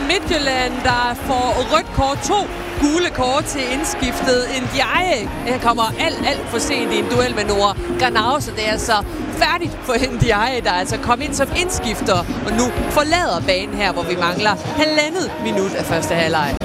Midtjylland, der får rødt kort, 2 gule kort til indskiftet. Ndiaye kommer alt for sent i en duel med Noah Granau, så det er altså færdigt for Ndiaye, der altså kom ind som indskifter og nu forlader banen her, hvor vi mangler 1,5 minut af første halvleg.